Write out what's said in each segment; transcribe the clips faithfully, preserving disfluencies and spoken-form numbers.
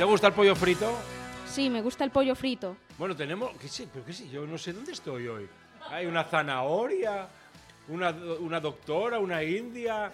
¿Te gusta el pollo frito? Sí, me gusta el pollo frito. Bueno, tenemos... ¿Qué sé? ¿Pero qué sé? Yo no sé dónde estoy hoy. Hay una zanahoria, una, una doctora, una india...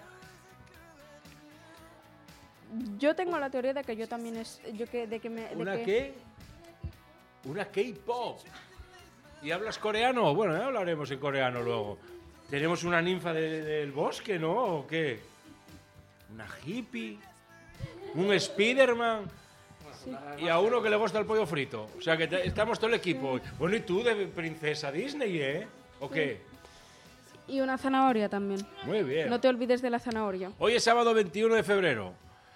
Yo tengo la teoría de que yo también es... Yo que, de que me, de ¿Una que... qué? Una K-pop. ¿Y hablas coreano? Bueno, ya hablaremos en coreano luego. ¿Tenemos una ninfa de, del bosque, no? ¿O qué? ¿Una hippie? ¿Un Spiderman? Sí. Y a uno que le gusta el pollo frito. O sea que te, estamos todo el equipo. Bueno, ¿y tú de princesa Disney, eh? ¿O qué? Y una zanahoria también. Muy bien. No te olvides de la zanahoria. Hoy es sábado veintiuno de febrero.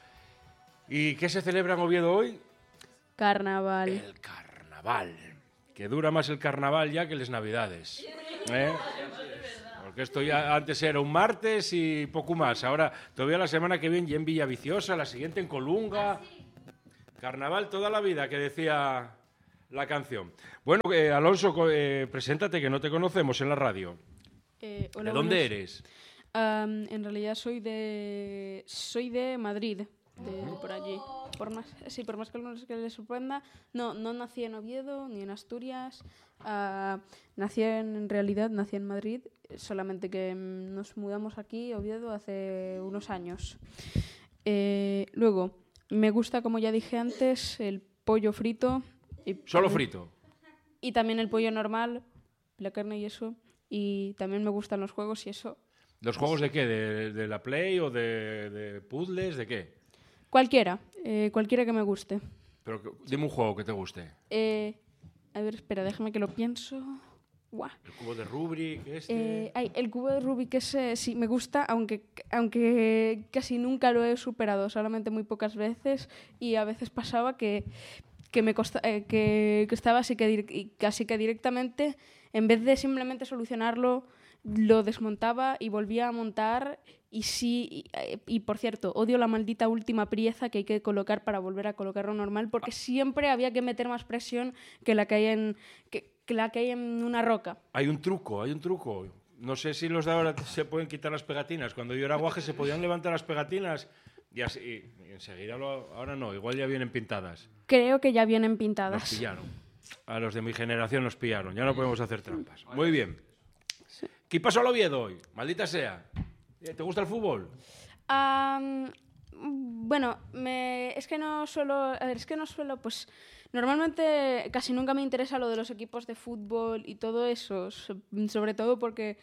¿Y qué se celebra en Oviedo hoy? Carnaval. El carnaval. Que dura más el carnaval ya que las navidades. ¿Eh? Porque esto ya antes era un martes y poco más. Ahora, todavía la semana que viene ya en Villaviciosa, la siguiente en Colunga. Carnaval toda la vida, que decía la canción. Bueno, eh, Alonso, eh, preséntate, que no te conocemos en la radio. Eh, hola, ¿De dónde buenas. eres? Um, en realidad soy de... Soy de Madrid. De por allí. Por más, sí, por más que a algunos que les sorprenda, no, no nací en Oviedo ni en Asturias. Uh, nací en, en realidad, nací en Madrid, solamente que mm, nos mudamos aquí, Oviedo, hace unos años. Eh, luego, me gusta, como ya dije antes, el pollo frito. Y ¿Solo también, frito? Y también el pollo normal, la carne y eso. Y también me gustan los juegos y eso. ¿Los juegos de qué? ¿De, de la Play o de, de puzzles? ¿De qué? Cualquiera, eh, cualquiera que me guste. Pero dime un juego que te guste. Eh, a ver, espera, déjame que lo pienso. Guau. El cubo de Rubik, este... Eh, ay, el cubo de Rubik ese sí me gusta, aunque, aunque casi nunca lo he superado, solamente muy pocas veces. Y a veces pasaba que, que me costa, eh, que, que estaba así que, di- casi que directamente, en vez de simplemente solucionarlo, lo desmontaba y volvía a montar. Y sí, y, y por cierto, odio la maldita última pieza que hay que colocar para volver a colocarlo normal, porque siempre había que meter más presión que la que hay en, que, que la que hay en una roca. Hay un truco, hay un truco. No sé si los de ahora se pueden quitar las pegatinas. Cuando yo era guaje se podían levantar las pegatinas y así. Y enseguida lo, ahora no, igual ya vienen pintadas. Creo que ya vienen Nos pintadas. pillaron. A los de mi generación nos pillaron. Ya no podemos hacer trampas. Muy bien. ¿Qué pasó al Oviedo hoy? Maldita sea. ¿Te gusta el fútbol? Um, bueno, me, es que no suelo, a ver, es que no suelo, pues normalmente casi nunca me interesa lo de los equipos de fútbol y todo eso, so- sobre todo porque,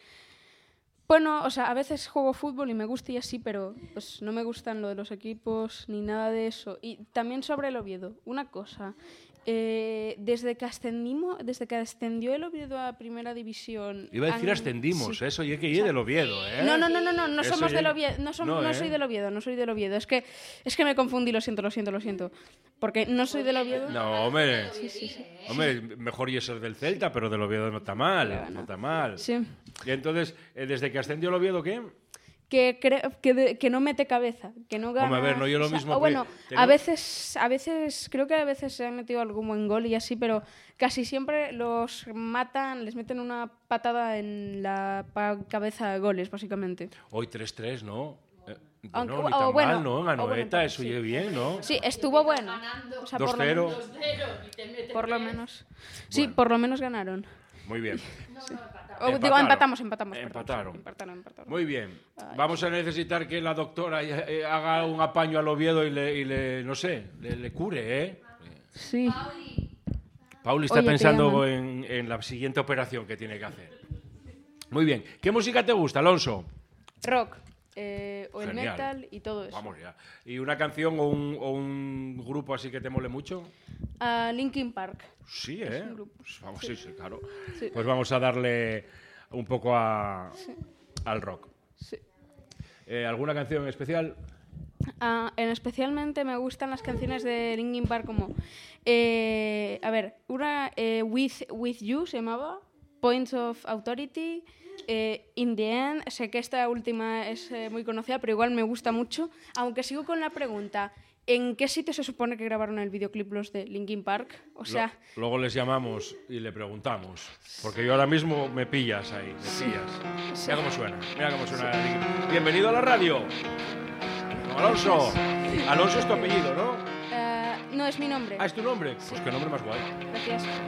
bueno, o sea, a veces juego fútbol y me gusta y así, pero pues no me gustan lo de los equipos ni nada de eso. Y también sobre el Oviedo, una cosa. Eh, desde que ascendimos, desde que ascendió el Oviedo a Primera División. Iba a decir han- ascendimos, sí. eso, y es que ir del Oviedo, ¿eh? No, no, no, no, no, no Eso somos ya- del Oviedo, no, som- No, no ¿eh? soy del Oviedo, no soy del Oviedo. Es que, es que me confundí, lo siento, lo siento, lo siento. Porque no soy del Oviedo. No, hombre. Sí, sí, sí. Hombre, mejor y ser del Celta, pero del Oviedo no está mal, Pero no no. está mal. Sí. Y entonces, eh, desde que ascendió el Oviedo, ¿qué? Que, creo, que, de- que no mete cabeza, que no gana. Hombre, a ver, no, yo lo o sea, mismo o que bueno, tenemos- a veces, a veces, creo que a veces se ha metido algún buen gol y así, pero casi siempre los matan, les meten una patada en la pa- cabeza de goles, básicamente. Hoy tres tres, ¿no? Eh, Aunque- bueno, ni o tan bueno, mal, ¿no? En o bueno, Anoeta, eso sí. oye bien, ¿no? Sí, estuvo bueno. O sea, por lo dos cero. menos- Por lo menos. Sí, Bueno. por lo menos ganaron. Muy bien. O, digo, Empataron. empatamos, empatamos. perdón, Empataron. sí, empataron, empataron. Muy bien. Vamos a necesitar que la doctora eh, haga un apaño al Oviedo y le, y le no sé, le, le cure, ¿eh? Sí. Pauli está Oye, te pensando llaman. en, en la siguiente operación que tiene que hacer. Muy bien. ¿Qué música te gusta, Alonso? Rock. eh, o el Genial. metal y todo eso. Vamos ya. ¿Y una canción o un, o un grupo así que te mole mucho? Ah, Linkin Park. Sí, ¿eh? un grupo. Pues vamos, sí, sí, claro. Sí. Pues vamos a darle un poco a, al rock. Sí. Eh, ¿Alguna canción especial? Ah, en especialmente me gustan las canciones de Linkin Park como... eh, a ver, una eh, With, With You se llamaba, Points of Authority, eh, In the End, sé que esta última es eh, muy conocida, pero igual me gusta mucho, aunque sigo con la pregunta, ¿en qué sitio se supone que grabaron el videoclip los de Linkin Park? O sea... Lo- luego les llamamos y le preguntamos. Porque yo ahora mismo me pillas ahí, me pillas. Mira cómo suena, mira cómo suena. Bienvenido a la radio. Alonso. Alonso es tu apellido, ¿no? eh, No, es mi nombre. Ah, ¿es tu nombre? Sí. Pues qué nombre más guay. Gracias.